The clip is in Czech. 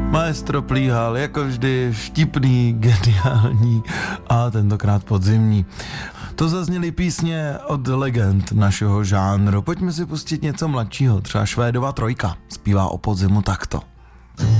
Maestro Plíhal, jako vždy, vtipný, geniální a tentokrát podzimní. To zazněly písně od legend našeho žánru. Pojďme si pustit něco mladšího, třeba Švédova trojka zpívá o podzimu takto.